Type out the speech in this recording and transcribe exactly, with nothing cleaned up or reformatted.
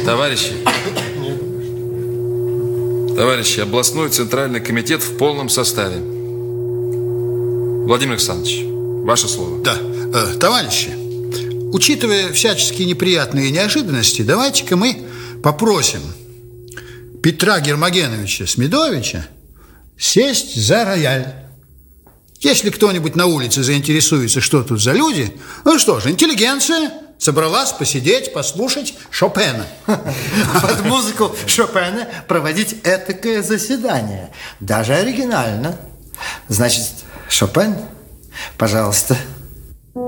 Товарищи, товарищи, областной центральный комитет в полном составе. Владимир Александрович, ваше слово. Да, э, товарищи, учитывая всяческие неприятные неожиданности, давайте-ка мы попросим Петра Гермогеновича Смедовича сесть за рояль. Если кто-нибудь на улице заинтересуется, что тут за люди, ну что же, интеллигенция собралась посидеть, послушать Шопена. Под музыку Шопена проводить этакое заседание. Даже оригинально. Значит, Шопен, пожалуйста.